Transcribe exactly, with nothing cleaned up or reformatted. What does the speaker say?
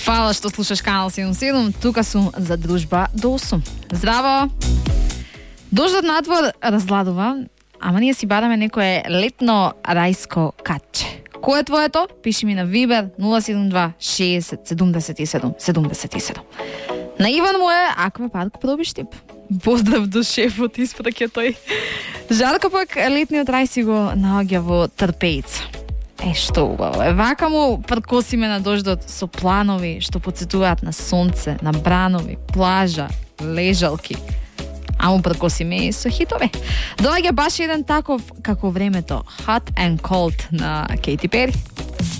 Фала што слушаш Канал седум седум, тука сум за дружба до осум. Здраво! Дождот надвор разгладува, ама ние си бараме некое летно рајско катче. Кој е твоето? Пиши ми на Вибер нула седум два шеесет седумдесет и седум седумдесет и седум. На Иван му е Аквапарк Пробиштип. Поздрав до шефот, исподак е тој. Жарко пак летниот рај си го наоѓа во Трпејица. Е, што убаво е. Вака му пркосиме на дождот со планови што подсетуваат на сонце, на бранови, плажа, лежалки. А му пркосиме и со хитови. Доаѓа баш еден таков како времето Hot and Cold на Кейти Пери.